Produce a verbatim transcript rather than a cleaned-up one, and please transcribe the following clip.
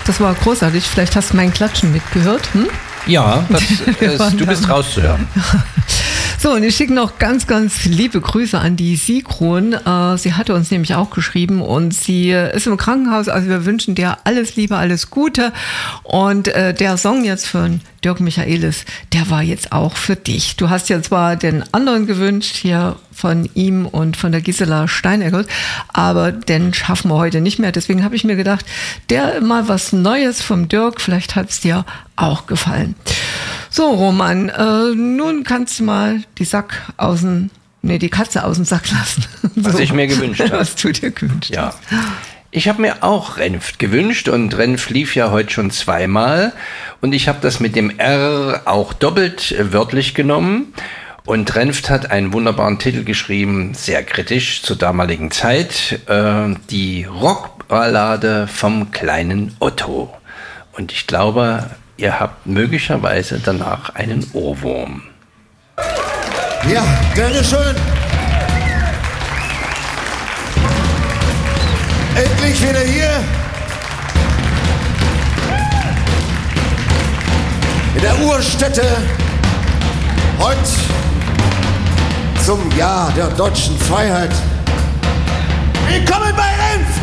Das war großartig. Vielleicht hast du mein Klatschen mitgehört. Hm? Ja, das, das, du bist rauszuhören. So, und ich schicke noch ganz, ganz liebe Grüße an die Sigrun. Äh, sie hatte uns nämlich auch geschrieben und sie ist im Krankenhaus. Also wir wünschen dir alles Liebe, alles Gute. Und äh, der Song jetzt von Dirk Michaelis, der war jetzt auch für dich. Du hast ja zwar den anderen gewünscht, hier von ihm und von der Gisela Steineckert, aber den schaffen wir heute nicht mehr. Deswegen habe ich mir gedacht, der mal was Neues vom Dirk, vielleicht hat es dir auch gefallen. So, Roman, äh, nun kannst du mal die Sack aus dem, nee, die Katze aus dem Sack lassen. Was so. ich mir gewünscht habe. Was du dir gewünscht ja. hast. Ich habe mir auch Renft gewünscht und Renft lief ja heute schon zweimal und ich habe das mit dem R auch doppelt wörtlich genommen. Und Renft hat einen wunderbaren Titel geschrieben, sehr kritisch zur damaligen Zeit, äh, die Rockballade vom kleinen Otto. Und ich glaube, ihr habt möglicherweise danach einen Ohrwurm. Ja, danke schön. Endlich wieder hier. In der Urstätte. Heute zum Jahr der deutschen Freiheit. Willkommen bei Renft!